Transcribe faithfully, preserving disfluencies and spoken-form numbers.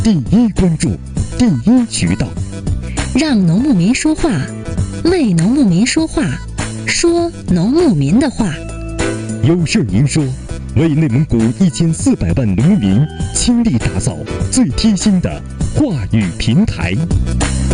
第一关注，第一渠道， 让农牧民说话，为农牧民说话，说农牧民的话。 有事您说，为内蒙古一千四百万农民倾力打造最贴心的话语平台。